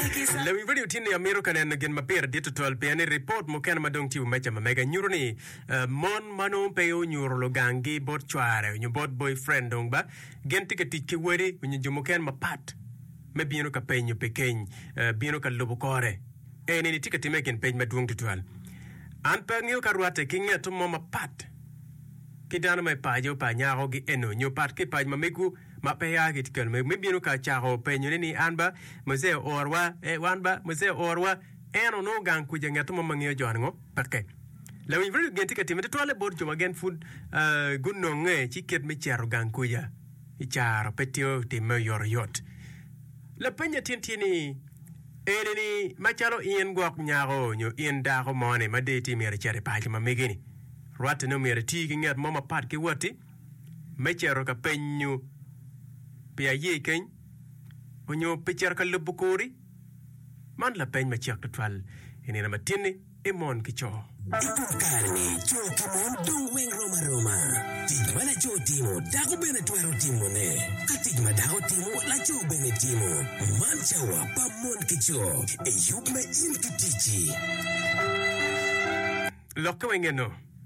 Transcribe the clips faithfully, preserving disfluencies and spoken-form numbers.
Le mi video tini amiro kanen gen mapir digital piani report mo kan madong tiu mecha mega nyuruni mon mano peo nyurlo gangi bot chware nyu bot boyfriend dong ba gen tiketi ki weri nyu jumo kan mapat me bieno ka penyo pekeny bieno ka lobo kore e ni tiketi meken peny madung tutual an pengyo karwate kinge to mo mapat kidano me pajo pa nyago gi eno nyu pat ki paj mameku mapaya git kel me bieno ka chago penyo ni anba mose orwa e wanba mose orwa eno no gang ku jenga to mo mangyo jongo pakke la wi vru gen tiketi me to le bot joma gen food gunno nge chiket me charo gang ku ya i charo petio ti me yor yot la penya tintini eneni machalo ien gok nyago nyo ien dago mone madeti mere chere paj mamegini rwate no mere tigi ngat mama pat ki wati mechero ka penyu pia yeken onyo picher ka lubukuri man la peny machak tutwal enena matini emon kicho Ipukarni choki mon dung wing roma roma tigmana cho timo dago bene tuero timo ne katigma dago timo la cho bene timo manchawa pa mon kicho e yupme in kitichi lokka wengeno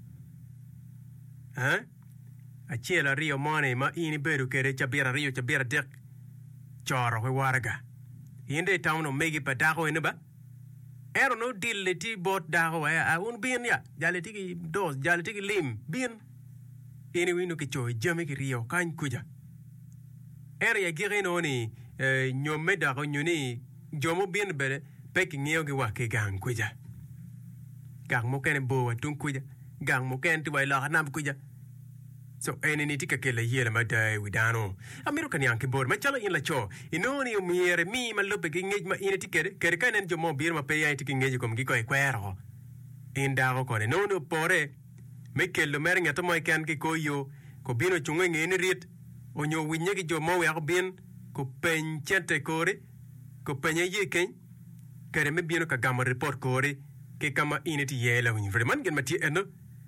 ha achela rio mone ma ini beru kere chabira rio chabira dek choro we waraga inde tawno megi pa dago ene ba ero no dille ti bot dago wa a un bien ya jale tigi dos jale tigi lim bien ini winu ki choy jame ki rio kan kuja ero ya gire no ni nyome dago nyuni jomo bien bere pek ngeo gi wa ke gang kuja gang mo ken bo wa tun kuja gang mo ken ti wa la nam kuja so ene ni tika kele yele ma dai widano amiro kan yanke bor ma chala in la cho inoni umiere mi ma lope ki ngej ma ine tikere kere kanen jo mo bir ma pe ya tiki ngej kom gi ko e kwero indago kone no no pore me kelo mer ngato mo kan ki ko yo ko bino chunga ngene rit onyo winye ki jo mo ya ko bin ko pen chente kore ko penye yeken kere me bino ka gama report kore ke kama ine ti yela win vreman gen mati eno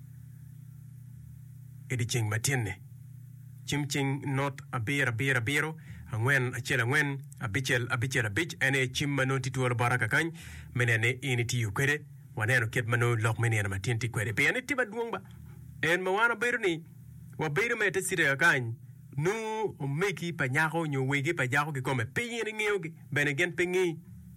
edi ching matine chim ching not a beer a beer a beero angwen a chela ngwen a bichel a bichel a bich ene chim mano ti tuolo baraka kany menene ini ti ukede waneno ket mano lok menene matin ti kwede pe ene tiba duongba en mawana beero ni wa beero me te sire kany nu o meki pa nyako nyo wegi pa jako ki kome pe yene ngeo ki bene gen pe ngi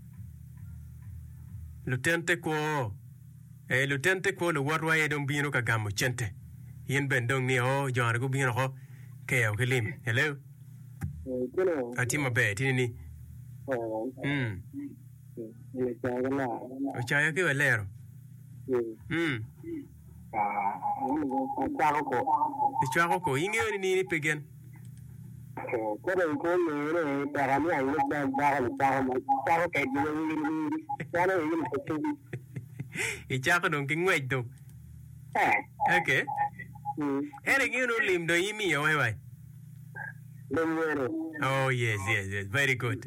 lutente ko e lutente ko lo warwa e don bino ka gamo chente yen ben dong ni o jor go bin ho ke o kelim hello hello atima be tini ni mm le chagala o chaya ke velero mm ah no chago ko chago ko inge ni ni pegen ko de ko ne para mi ai le da da chago chago ke ni ni chago ni ko e chago non ke ngwe do eh okay ere ngi no lim do yimi yo wai wai limero oh yes yes yes very good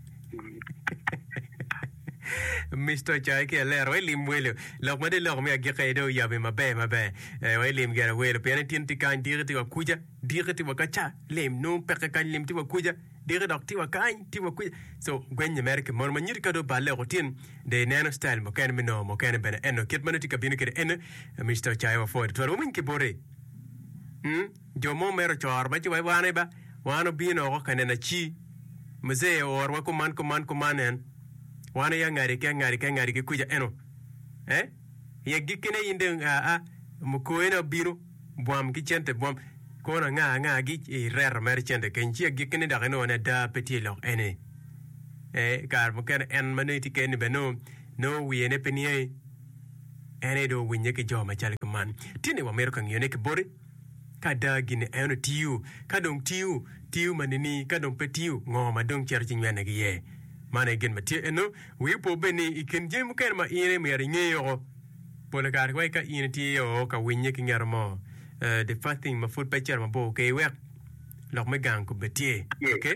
Mister Chai ke lero lim welo lok made lok me ge kedo ya be mabe mabe e wai lim ge welo pe tin ti kan dire ti kuja dire ti wakacha lim no pe kan lim ti kuja dire dok ti wakan ti kuja so gwen america mon ma nyir kado balle rotin de nano style mo kan me no mo kan ben eno kit manati ka bin ke en Mister Chai wa for to min ke bore hm jo mo mero chor ba ti wai wane ba wano bino ko kanena chi mzee or wa kuman kuman kumanen wana ya ngari ke ngari ke ngari ke kuja eno eh ye gikene inde a a mo ko eno biro bwam ki chente bwam ko na nga nga gi e rer mer chente ken chi gikene da no na da petit lo ene eh kar mo ken en maneti ken beno no wi ene penie ene do winye ke joma chal kuman tini wa mer kan yone ke bore kada gine eno tiu kadong tiu tiu manini kadong petiu ngoma dong cher chingwana gi ye mane gen mati eno wi po beni iken je mu ken ma ine me ringe yo pole kar ko ka ine ti yo ka winye ki ngarmo the first thing ma food picture ma bo ke wek lok me gang ko betie okay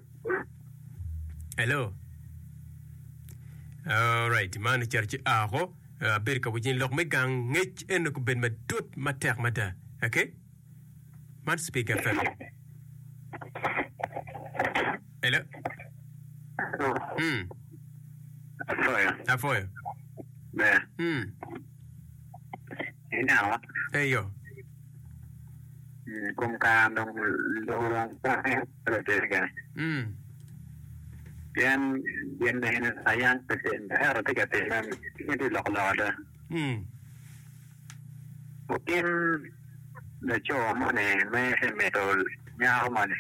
hello all right mane cher chi a ho ber ka wujin lok me gang ngech eno ko ben ma tut ma tek ma da okay man speak F M hello hmm Afoyo. Afoyo. Be. Hmm. Ina. Hey yo. Kum ka dong lorong pa terus Hmm. Yan yan na ina sayang pesen era te kate nan ini lok lada. Hmm. Mungkin na cho mane me se metol nya mane.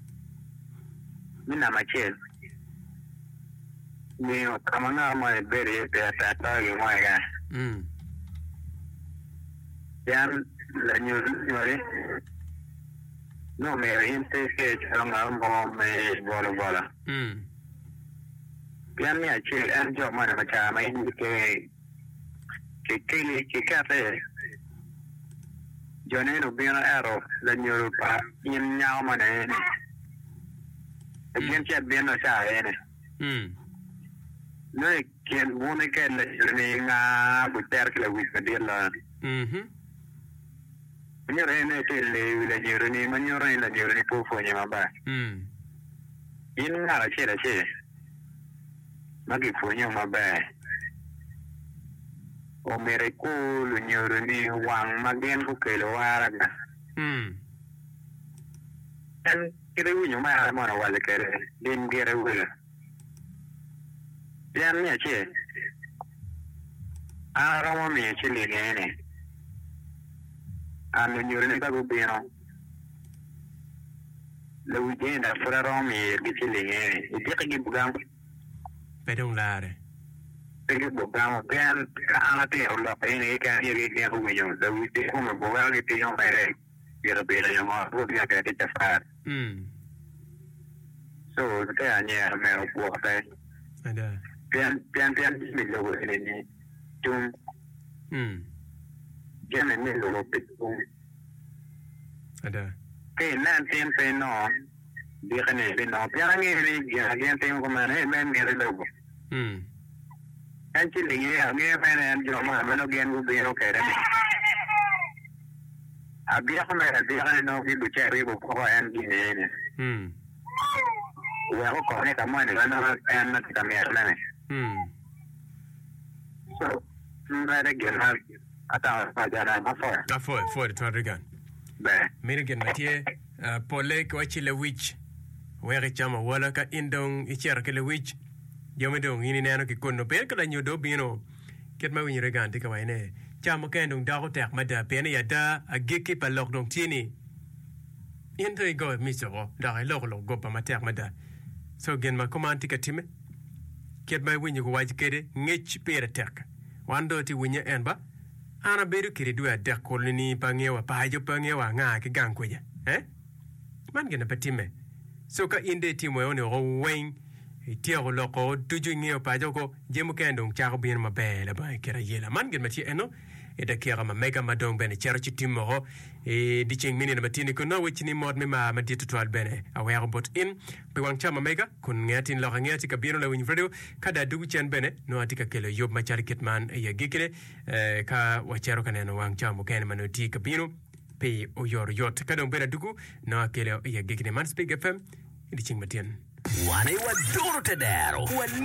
Mina machel. Ni kamana mane bere pe ta ta ge mai ga. Hmm. Yan la nyu nyore. No me oriente que changa mo me bola bola. Hmm. Yan mi achil an jo mana macha mai ke ke ke ke kafe. Jone no bina ero la nyoro pa yin nyao mana ne. Yen chat bina sa ne. Hmm. No ken wona ke la ni nga bu ter ke la wi ka dilla. Mhm. Nyore ne te le la nyoro ni manyore la nyoro ni po fo nyama ba. Hmm. Yin nga la che la che. Magi fo nyama ba. O mere ko lu nyoro ni wang magen ko ke lo wara ga. Hmm. En kire wi nyama ha mo na wala kere. Din gere wi. Yan ne che. A ra mo me che le ne. Hanno ignorato da governo. La weekend fra Roma e Bicilline, e dice che bugiamo. Per un lare. Perché bugiamo per la terra, la pena che io che io come da weekend come bugiamo che io mai era bene, io ma proprio che ti fa. Mm. So, te ania me lo può fare. Ada. Pian pian pian mi lo vuoi ne. Tu. Mm. Già me lo petto. Ada. Che non sempre no. Dire ne no. Pian mi ri, gente come me, me mi ri. Mm. Anche lì, a me fai ne ma me lo gen bene ok. Abbiamo me dire no vi bucare ribo po an gine. Mm. Uwe ko ne kama ne na an na ta me arla ne. Mm. So, mera gen ha ata pa jana ma fo. Da foi, foi to regan. Be. Mira gen matie pole ko chi le wich. Were chama wala ka indong icher ke le wich. Yome dong ini nano ki konno per kala nyodo bino. Ket ma winyi regan tika waine. Chama ka ndong da ko tek mada pene ya da agiki pa lok dong tini. Into go miso da lok lok go pa matek mada. So gen ma command tika time. Ket ma winyi ko waji kede ngech pere tek. Wando ti winyi enba. Ana beru kiri dua dek koloni pangewa pahajo pangewa nga ke gang kweja. Eh? Man gena patime. So ka inde timo yone ro weng tiago loko tuju ngeo pajo ko jemu kendong chako bien mabele ba kera yela man gen mati eno e da kera ma mega madong bene cherchi timo e di cheng mini na matini ko no wichini mod me ma mati tutwal bene aware bot in pe wang chama mega kun ngatin lo ngati ka bieno la win video kada dugu chen bene no atika kele yob ma chari kitman e ya gikile ka wachero kaneno wang chama ken manoti ka bieno pe o yor yot kadong bene dugu no akele ya gikile man speak fm di cheng matien Wane wadoro tedero.